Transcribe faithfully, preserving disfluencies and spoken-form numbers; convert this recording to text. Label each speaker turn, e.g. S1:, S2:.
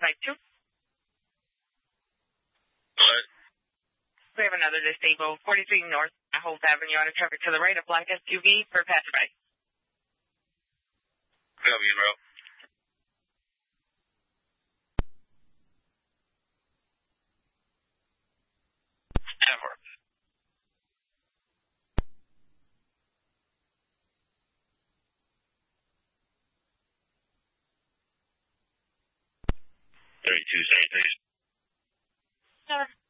S1: five two.
S2: What?
S1: We have another disabled, forty-three North Holt Avenue, auto traffic to the right, a black S U V for passerby.
S2: Copy, bro. Ever. Thirty-two, seventy-six.
S1: Sir.